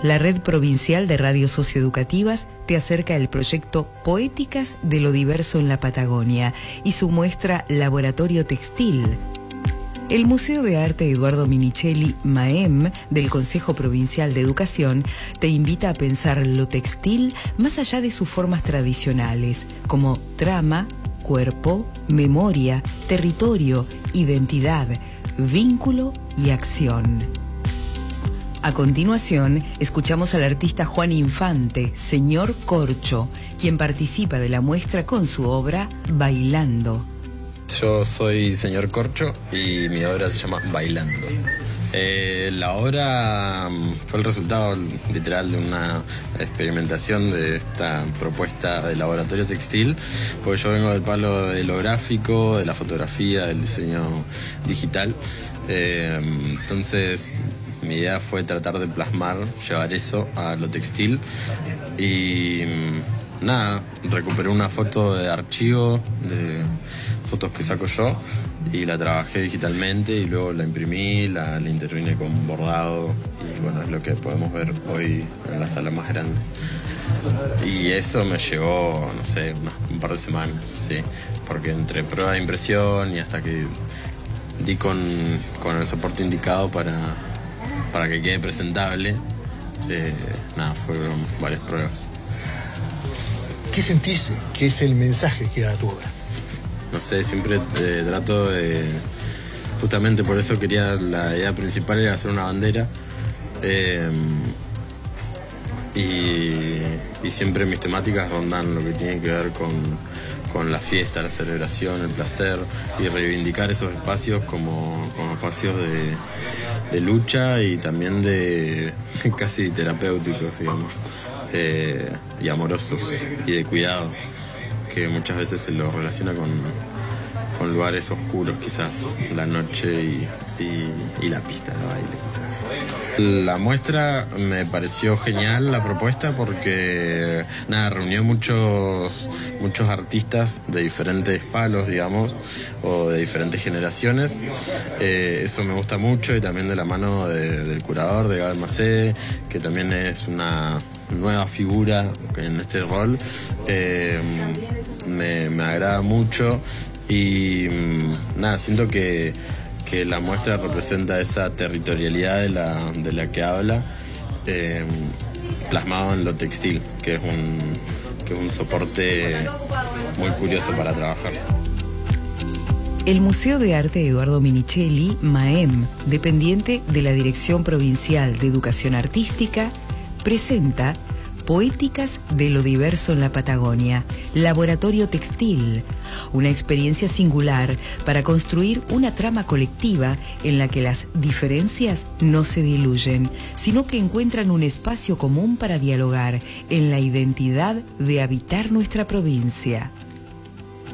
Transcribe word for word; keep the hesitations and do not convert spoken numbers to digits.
La Red Provincial de Radios Socioeducativas te acerca el proyecto Poéticas de lo Diverso en la Patagonia y su muestra Laboratorio Textil. El Museo de Arte Eduardo Minichelli, MAEM, del Consejo Provincial de Educación, te invita a pensar lo textil más allá de sus formas tradicionales, como trama, cuerpo, memoria, territorio, identidad, vínculo y acción. A continuación, escuchamos al artista Juan Infante, Señor Corcho, quien participa de la muestra con su obra Bailando. Yo soy Señor Corcho y mi obra se llama Bailando. Eh, la obra fue el resultado literal de una experimentación de esta propuesta de laboratorio textil, porque yo vengo del palo de lo gráfico, de la fotografía, del diseño digital. Eh, entonces mi idea fue tratar de plasmar, llevar eso a lo textil y nada, recuperé una foto de archivo de fotos que saco yo y la trabajé digitalmente y luego la imprimí, la, la intervine con bordado y bueno, es lo que podemos ver hoy en la sala más grande. Y eso me llevó, no sé, unas, un par de semanas, sí, porque entre prueba de impresión y hasta que di con, con el soporte indicado para, para que quede presentable, eh, nada, fueron varias pruebas. ¿Qué sentís que es el mensaje que da tu obra? No sé, siempre eh, trato de... Justamente por eso quería, la idea principal era hacer una bandera. Eh, y, y siempre mis temáticas rondan lo que tiene que ver con, con la fiesta, la celebración, el placer y reivindicar esos espacios como, como espacios de, de lucha y también de casi terapéuticos, digamos, eh, y amorosos y de cuidado, que muchas veces se lo relaciona con, con lugares oscuros, quizás la noche y, y, y la pista de baile, quizás. La muestra me pareció genial, la propuesta, porque nada, reunió muchos, muchos artistas de diferentes palos, digamos, o de diferentes generaciones. Eh, eso me gusta mucho, y también de la mano de, del curador, de Gabriel Macé, que también es una nueva figura en este rol. Eh, me, me agrada mucho y nada, siento que, que la muestra representa esa territorialidad de la, de la que habla, eh, plasmado en lo textil, que es un, que es un soporte muy curioso para trabajar. El Museo de Arte Eduardo Minichelli, MAEM, dependiente de la Dirección Provincial de Educación Artística, presenta Poéticas de lo Diverso en la Patagonia, Laboratorio Textil, una experiencia singular para construir una trama colectiva en la que las diferencias no se diluyen, sino que encuentran un espacio común para dialogar en la identidad de habitar nuestra provincia.